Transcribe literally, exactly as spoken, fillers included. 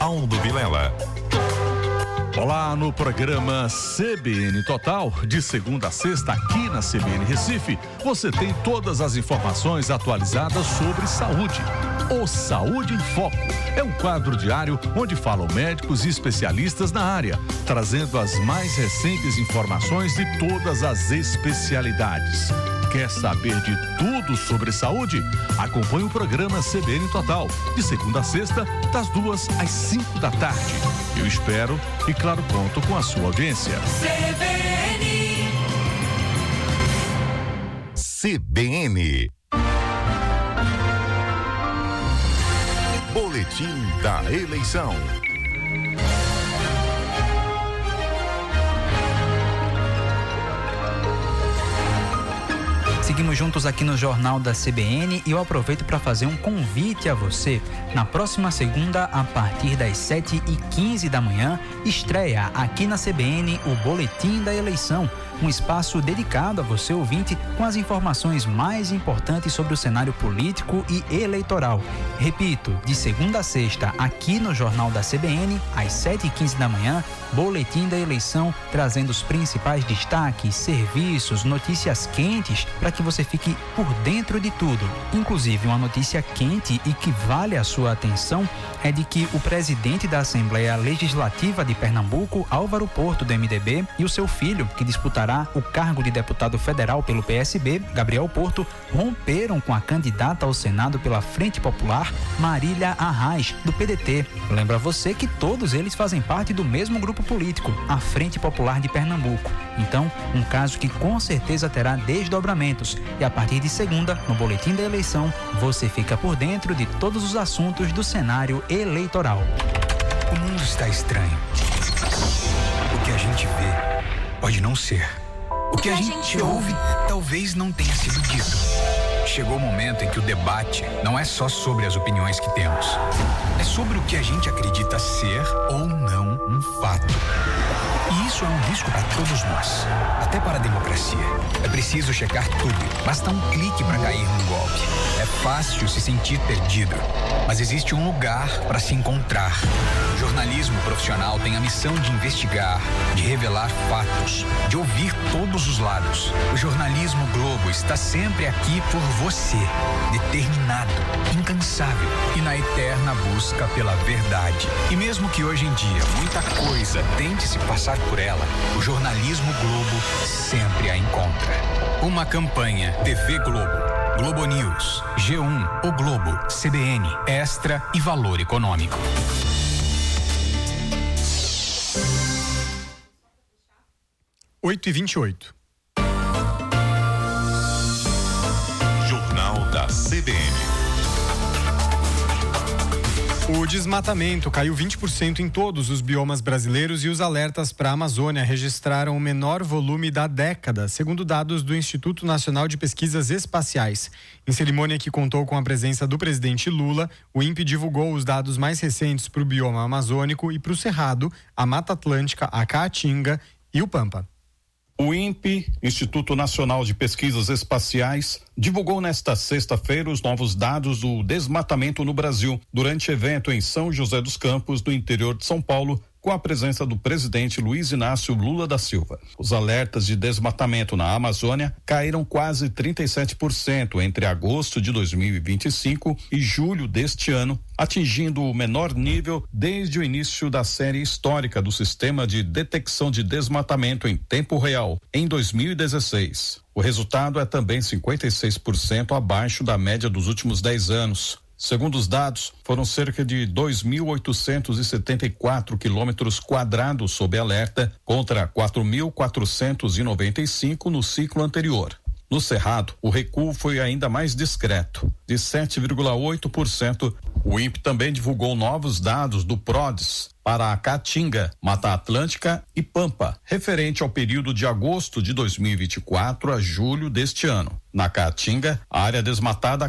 Aldo Vilela. Olá, no programa C B N Total, de segunda a sexta, aqui na C B N Recife, você tem todas as informações atualizadas sobre saúde. O Saúde em Foco é um quadro diário onde falam médicos e especialistas na área, trazendo as mais recentes informações de todas as especialidades. Quer saber de tudo sobre saúde? Acompanhe o programa C B N Total, de segunda a sexta, das duas às cinco da tarde. Eu espero e, claro, conto com a sua audiência. C B N. C B N. Boletim da eleição. Seguimos juntos aqui no Jornal da C B N e eu aproveito para fazer um convite a você. Na próxima segunda, a partir das sete e quinze da manhã, estreia aqui na C B N o Boletim da Eleição, um espaço dedicado a você, ouvinte, com as informações mais importantes sobre o cenário político e eleitoral. Repito, de segunda a sexta, aqui no Jornal da C B N, às sete e quinze da manhã, Boletim da Eleição, trazendo os principais destaques, serviços, notícias quentes, para que você fique por dentro de tudo. Inclusive, uma notícia quente e que vale a sua atenção é de que o presidente da Assembleia Legislativa de Pernambuco, Álvaro Porto, do M D B, e o seu filho, que disputará o cargo de deputado federal pelo P S B, Gabriel Porto, romperam com a candidata ao Senado pela Frente Popular, Marília Arraes, do P D T. Lembra você que todos eles fazem parte do mesmo grupo político, a Frente Popular de Pernambuco. Então, um caso que com certeza terá desdobramentos. E a partir de segunda, no Boletim da Eleição, você fica por dentro de todos os assuntos do cenário eleitoral. O mundo está estranho. O que a gente vê pode não ser. O que a gente ouve talvez não tenha sido dito. Chegou o momento em que o debate não é só sobre as opiniões que temos. É sobre o que a gente acredita ser ou não um fato. E isso é um risco para todos nós, até para a democracia. É preciso checar tudo, basta um clique para cair num golpe. É fácil se sentir perdido, mas existe um lugar para se encontrar. O jornalismo profissional tem a missão de investigar, de revelar fatos, de ouvir todos os lados. O jornalismo Globo está sempre aqui por você, determinado, incansável e na eterna busca pela verdade. E mesmo que hoje em dia muita coisa tente se passar por ela, o jornalismo Globo sempre a encontra. Uma campanha T V Globo, Globo News, G um, O Globo, C B N, Extra e Valor Econômico. oito e vinte e oito. Jornal da C B N. O desmatamento caiu vinte por cento em todos os biomas brasileiros e os alertas para a Amazônia registraram o menor volume da década, segundo dados do Instituto Nacional de Pesquisas Espaciais. Em cerimônia que contou com a presença do presidente Lula, o INPE divulgou os dados mais recentes para o bioma amazônico e para o Cerrado, a Mata Atlântica, a Caatinga e o Pampa. O INPE, Instituto Nacional de Pesquisas Espaciais, divulgou nesta sexta-feira os novos dados do desmatamento no Brasil, durante evento em São José dos Campos, no interior de São Paulo, com a presença do presidente Luiz Inácio Lula da Silva. Os alertas de desmatamento na Amazônia caíram quase trinta e sete por cento entre agosto de dois mil e vinte e cinco e julho deste ano, atingindo o menor nível desde o início da série histórica do Sistema de Detecção de Desmatamento em Tempo Real, em dois mil e dezesseis. O resultado é também cinquenta e seis por cento abaixo da média dos últimos dez anos. Segundo os dados, foram cerca de dois mil oitocentos e setenta e quatro quilômetros quadrados sob alerta contra quatro mil quatrocentos e noventa e cinco no ciclo anterior. No Cerrado, o recuo foi ainda mais discreto, de sete vírgula oito por cento. O INPE também divulgou novos dados do PRODES para a Caatinga, Mata Atlântica e Pampa, referente ao período de agosto de dois mil e vinte e quatro a julho deste ano. Na Caatinga, a área desmatada